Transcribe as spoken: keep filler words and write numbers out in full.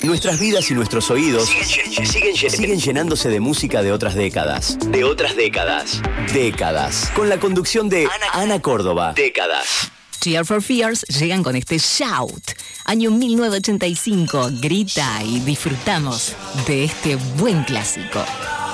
Nuestras vidas y nuestros oídos siguen, siguen, siguen llenándose de música de otras décadas. De otras décadas. Décadas. Con la conducción de Ana, Ana Córdoba. Décadas. Tears for Fears llegan con este Shout. Año mil novecientos ochenta y cinco. Grita y disfrutamos de este buen clásico.